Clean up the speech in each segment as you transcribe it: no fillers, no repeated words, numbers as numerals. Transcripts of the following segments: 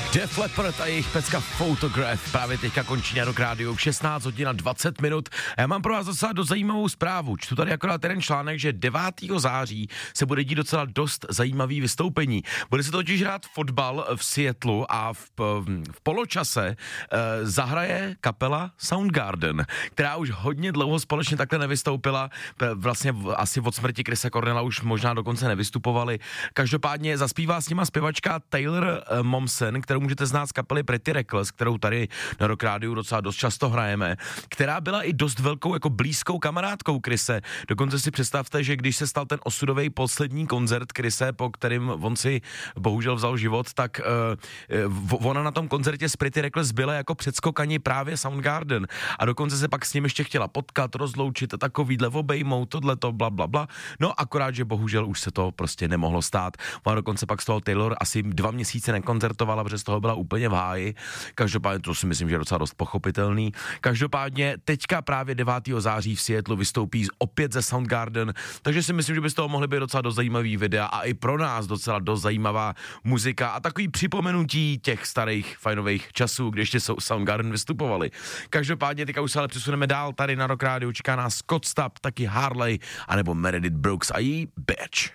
Def Leppard a jejich pecka Photograph právě teďka končí na Rock Radio v 16 hodin a 20 minut. A já mám pro vás docela dost zajímavou zprávu. Čtu tady akorát jeden článek, že 9. září se bude dít docela dost zajímavý vystoupení. Bude se totiž hrát fotbal v Seattlu a v poločase zahraje kapela Soundgarden, která už hodně dlouho společně takhle nevystoupila. Vlastně asi od smrti Chrisa Cornella už možná dokonce nevystupovali. Každopádně zaspívá s nima zpěvačka Taylor Momsen, kterou můžete znát z kapely Pretty Reckless, kterou tady na Rock Rádiu docela dost často hrajeme, která byla i dost velkou jako blízkou kamarádkou Chrise. Dokonce si představte, že když se stal ten osudový poslední koncert Chrise, po kterým on si bohužel vzal život, tak ona na tom koncertě s Pretty Reckless byla jako předskokani právě Soundgarden a dokonce se pak s ním ještě chtěla potkat, rozloučit a takovýhle obejmout, tohleto, bla, bla, bla. No akorát, že bohužel už se to prostě nemohlo stát. Ona dokonce pak z toho Taylor asi 2 měsíce nekoncertovala, protože z toho byla úplně v háji. Každopádně to si myslím, že je docela dost pochopitelný. Každopádně teďka právě 9. září v Seattlu vystoupí opět ze Soundgarden, takže si myslím, že by z toho mohly být docela dost zajímavý videa a i pro nás docela dost zajímavá muzika a takový připomenutí těch starých fajnových časů, když ještě Soundgarden vystupovali. Každopádně teďka už se ale přesuneme dál, tady na Rock Radio čeká nás Scott Stapp, taky Harley, anebo Meredith Brooks a její Bitch.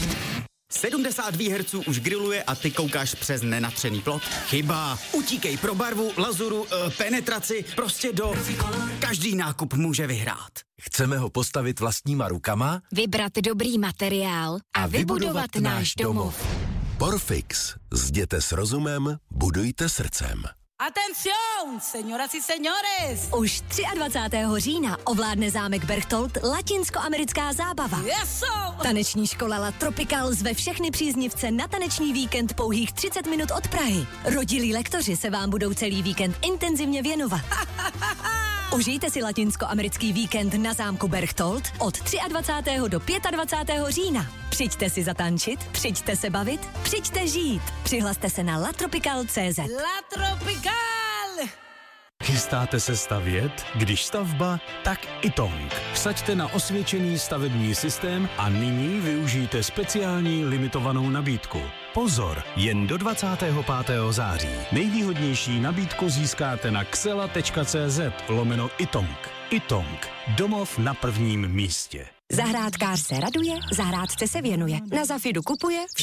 70 Hz už grilluje a ty koukáš přes nenatřený plot? Chyba. Utíkej pro barvu, lazuru, penetraci, prostě do... Každý nákup může vyhrát. Chceme ho postavit vlastníma rukama, vybrat dobrý materiál a vybudovat náš domov. Porfix. Zděte s rozumem, budujte srdcem. Atención, señoras y señores! Už 23. října ovládne zámek Berchtold latinskoamerická zábava. Eso! Taneční škola La Tropical zve všechny příznivce na taneční víkend pouhých 30 minut od Prahy. Rodilí lektoři se vám budou celý víkend intenzivně věnovat. Užijte si latinskoamerický víkend na zámku Berchtold od 23. do 25. října. Přijďte si zatančit, přijďte se bavit, přijďte žít. Přihlaste se na latropical.cz. La Tropical! Chystáte se stavět? Když stavba, tak Itong. Vsaďte na osvědčený stavební systém a nyní využijte speciální limitovanou nabídku. Pozor, jen do 25. září. Nejvýhodnější nabídku získáte na xela.cz/Itong. Itong. Domov na prvním místě. Zahrádkář se raduje, zahrádce se věnuje. Na Zafidu kupuje